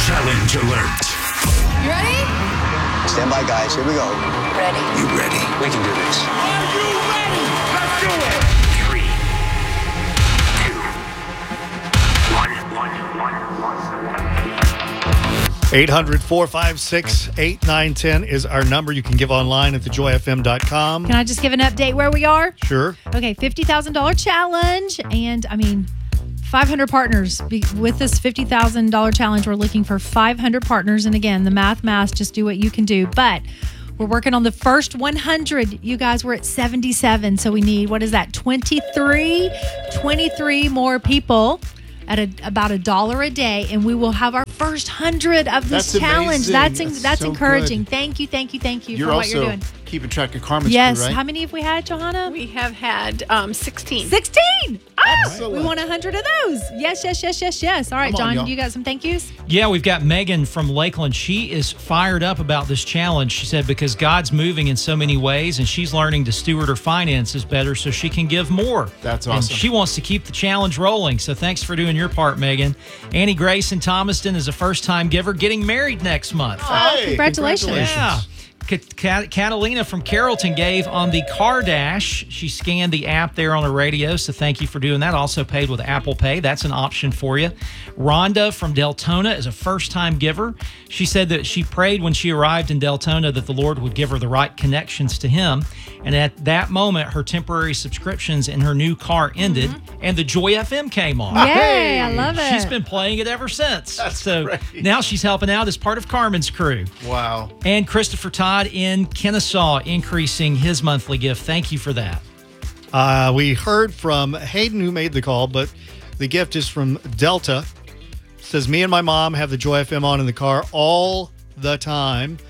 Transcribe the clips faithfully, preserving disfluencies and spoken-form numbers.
Challenge alert. You ready? Stand by, guys. Here we go. Ready. You ready? We can do this. Are you ready? Let's do it. Three, two, one, one, one, one. eight hundred, four five six, eight nine one zero is our number. You can give online at the joy f m dot com. Can I just give an update where we are? Sure. Okay, fifty thousand dollars challenge. And, I mean, five hundred partners. Be- with this fifty thousand dollars challenge, we're looking for five hundred partners. And, again, the math, math, just do what you can do. But we're working on the first one hundred. You guys, we're at seventy-seven. So we need, what is that, twenty-three? twenty-three more people at a, about a dollar a day, and we will have our first hundred of this That's challenge. amazing. That's in, That's that's so encouraging. good. Thank you, thank you, thank you You're for what also you're doing. keeping track of Carmen's Yes. crew, right? How many have we had, Johanna? We have had um, sixteen. sixteen. Ah, Excellent. we want one hundred of those. Yes, yes, yes, yes, yes. All right, Come on, John, y'all. you got some thank yous? Yeah, we've got Megan from Lakeland. She is fired up about this challenge. She said because God's moving in so many ways and she's learning to steward her finances better so she can give more. That's And awesome. she wants to keep the challenge rolling. So thanks for doing your part, Megan. Annie Grace in Thomaston is a first-time giver getting married next month. Hey, Congratulations. Yeah. Ca- Ca- Catalina from Carrollton gave on the Car Dash. She scanned the app there on the radio, so thank you for doing that. Also paid with Apple Pay. That's an option for you. Rhonda from Deltona is a first-time giver. She said that she prayed when she arrived in Deltona that the Lord would give her the right connections to Him. And at that moment, her temporary subscriptions in her new car ended, and the Joy F M came on. Yay, I love it. She's been playing it ever since. That's so great. now she's helping out as part of Carmen's crew. Wow. And Christopher Todd in Kennesaw increasing his monthly gift. Thank you for that. Uh, we heard from Hayden who made the call, but the gift is from Delta. It says, me and my mom have the Joy F M on in the car all the time.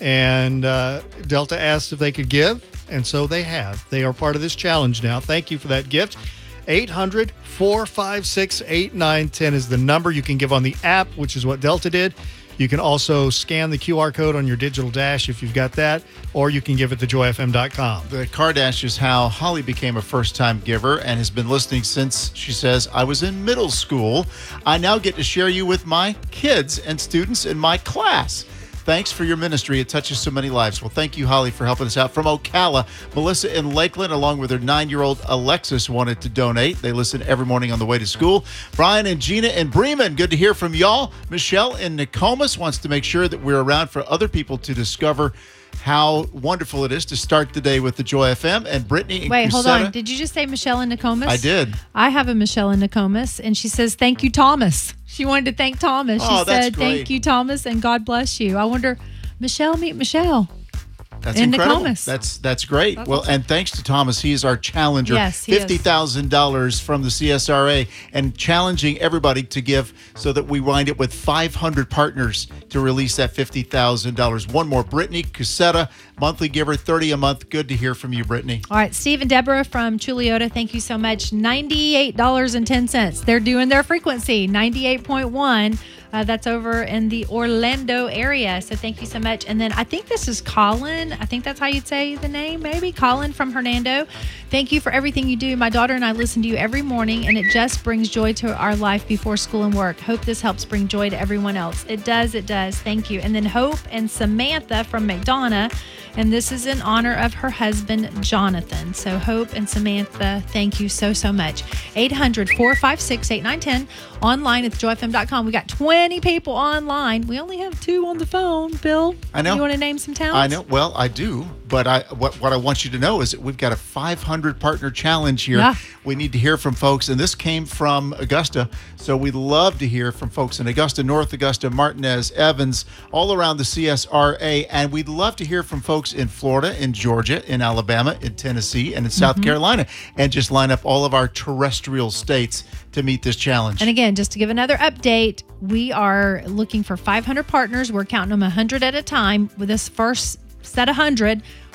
And uh, Delta asked if they could give, and so they have. They are part of this challenge now. Thank you for that gift. eight hundred, four five six, eight nine one zero is the number. You can give on the app, which is what Delta did. You can also scan the Q R code on your digital dash if you've got that, or you can give it to joy f m dot com. The Car Dash is how Holly became a first-time giver and has been listening since, she says, I was in middle school. I now get to share you with my kids and students in my class. Thanks for your ministry. It touches so many lives. Well, thank you, Holly, for helping us out. From Ocala, Melissa in Lakeland, along with her nine-year-old Alexis, wanted to donate. They listen every morning on the way to school. Brian and Gina in Bremen, good to hear from y'all. Michelle in Nokomis wants to make sure that we're around for other people to discover how wonderful it is to start the day with the Joy F M. And Brittany in Wait, hold Cusetta- on. Did you just say Michelle in Nokomis? I did. I have a Michelle in Nokomis, and she says, thank you, Thomas. She wanted to thank Thomas. She Oh, that's said, great. thank you, Thomas, and God bless you. I wonder, Michelle, meet Michelle. That's in incredible. Nokomis. That's that's great. That's well, awesome. and thanks to Thomas, he is our challenger. Yes, he is. fifty thousand dollars from the C S R A, and challenging everybody to give so that we wind up with five hundred partners to release that fifty thousand dollars. One more, Brittany Cusetta, monthly giver, thirty a month. Good to hear from you, Brittany. All right, Steve and Deborah from Chuliota, thank you so much. ninety-eight dollars and ten cents. They're doing their frequency, ninety-eight point one. Uh, that's over in the Orlando area. So thank you so much. And then I think this is Colin. I think that's how you'd say the name, maybe. Colin from Hernando. Thank you for everything you do. My daughter and I listen to you every morning, and it just brings joy to our life before school and work. Hope this helps bring joy to everyone else. It does, it does. Thank you. And then Hope and Samantha from McDonough. And this is in honor of her husband, Jonathan. So Hope and Samantha, thank you so, so much. eight hundred, four five six, eight nine one zero. Online at the joy f m dot com. We got twenty people online. We only have two on the phone. Bill, I know. You want to name some towns? I know. Well, I do. But I what, what I want you to know is that we've got a five hundred partner challenge here. Yeah. We need to hear from folks. And this came from Augusta. So we'd love to hear from folks in Augusta, North Augusta, Martinez, Evans, all around the C S R A. And we'd love to hear from folks in Florida, in Georgia, in Alabama, in Tennessee, and in South Mm-hmm. Carolina. And just line up all of our terrestrial states to meet this challenge. And again, just to give another update, we are looking for five hundred partners. We're counting them one hundred at a time. With this first set of one hundred,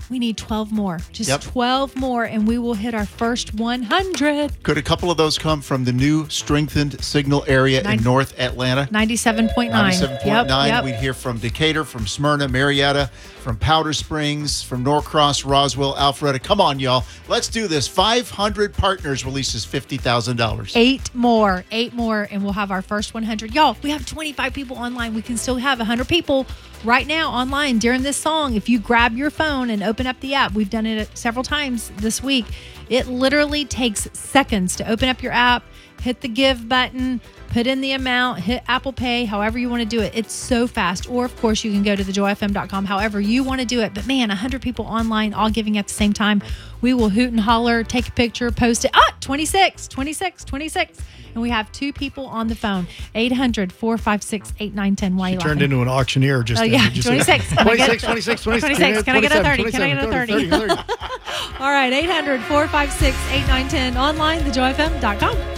We need twelve more. Just Yep. twelve more, and we will hit our first one hundred. Could a couple of those come from the new strengthened signal area Nine- in North Atlanta? ninety-seven point nine. ninety-seven point nine. Yep, yep. We'd hear from Decatur, from Smyrna, Marietta, from Powder Springs, from Norcross, Roswell, Alpharetta. Come on, y'all. Let's do this. five hundred partners releases fifty thousand dollars. Eight more, eight more, and we'll have our first one hundred. Y'all, we have twenty-five people online. We can still have one hundred people right now online during this song. If you grab your phone and open up the app, we've done it several times this week. It literally takes seconds to open up your app, hit the give button, put in the amount, hit Apple Pay, however you want to do it. It's so fast. Or, of course, you can go to the joy f m dot com, however you want to do it. But, man, one hundred people online all giving at the same time. We will hoot and holler, take a picture, post it. Ah, twenty-six, twenty-six, twenty-six. And we have two people on the phone. eight hundred, four five six, eight nine one zero. Why She you turned laughing? into an auctioneer just Oh, then. yeah, Did you see twenty-six. that? Can I get it? twenty-six, twenty-six, twenty-six. Can I get a thirty? Can I get a thirty? thirty, thirty. All right, eight hundred, four five six, eight nine one zero. Online, the joy f m dot com.